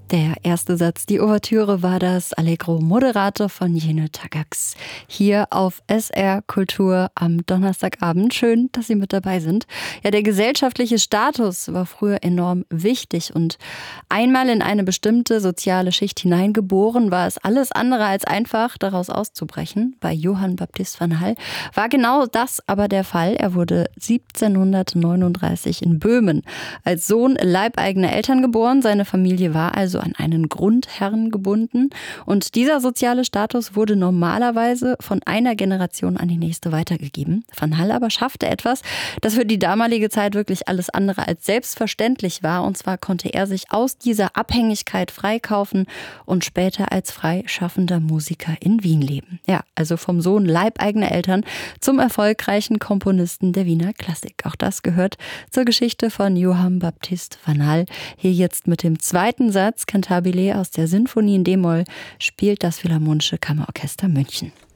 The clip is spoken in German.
Der erste Satz, die Ouvertüre, war das Allegro Moderato von Jenő Tagax. Hier auf SR Kultur am Donnerstagabend. Schön, dass Sie mit dabei sind. Ja, der gesellschaftliche Status war früher enorm wichtig und einmal in eine bestimmte soziale Schicht hineingeboren, war es alles andere als einfach, daraus auszubrechen. Bei Johann Baptist van Hall war genau das aber der Fall. Er wurde 1739 in Böhmen als Sohn leibeigener Eltern geboren. Seine Familie war also an einen Grundherrn gebunden und dieser soziale Status wurde normalerweise von einer Generation an die nächste weitergegeben. Van Hall aber schaffte etwas, das für die damalige Zeit wirklich alles andere als selbstverständlich war, und zwar konnte er sich aus dieser Abhängigkeit freikaufen und später als freischaffender Musiker in Wien leben. Ja, also vom Sohn leibeigener Eltern zum erfolgreichen Komponisten der Wiener Klassik. Auch das gehört zur Geschichte von Johann Baptist van Hall. Hier jetzt mit dem zweiten Satz, Cantabile aus der Sinfonie in D-Moll, spielt das Philharmonische Kammerorchester München.